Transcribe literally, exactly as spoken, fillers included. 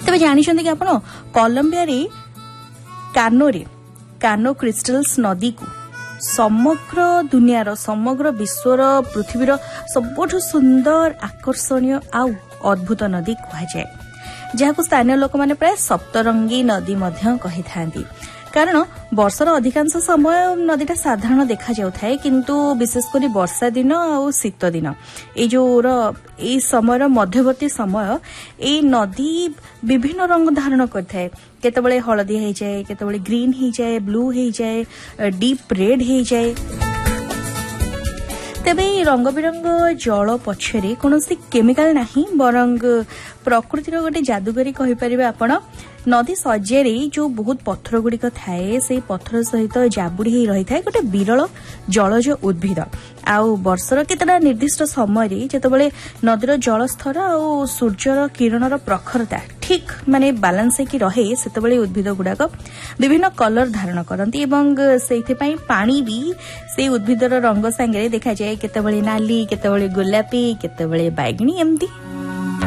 तेज जानते कि आपण कोलंबिया रे कानो रे कानो क्रिस्टल्स नदी को समग्र दुनियार समग्र विश्वर पृथ्वीर सबुठ सुंदर आकर्षणीय आउ अद्भुत नदी कहुए जहाँ स्थानीय लोक मैंने प्राय सप्तरंगी नदी कही था कारण वर्षर अधिकांश समय नदीटा साधारण देखा जाए किंतु विशेषकर वर्षा दिन और शीत दिन ये जो ये समय मध्यवर्ती समय ये नदी विभिन्न रंग धारण करथाए केतबळे हलदी हो जाए केतबळे ग्रीन हो जाए ब्लू हो जाए डीप रेड हो जाए तेबे रंग बिरंग जल पछरे कौनसी केमिकल नहीं बरंग प्रकृतिर गोटे जादूगरी कहि परिबे आपण नदी सज्जे जो बहुत पत्थर गुड़िक थाए से पत्थर सहित जाबुड़ी ही रही था गोटे विरल जलज उद्भिद आउ वर्षर केतटा निर्दिष्ट समय जेतबळे नदीर जलस्तर आ सूर्यर किरणर प्रखरता ठीक माने बैलेंस होकी रहे सेतबळे उद्भिद गुड़ाक विभिन्न कलर धारण करती एवं सेथिपई पानी भी से उद्भिदर रंग सांगे देखा जाए केतबळे नाली केतबळे गुलापी केतबळे बैगणी एमती।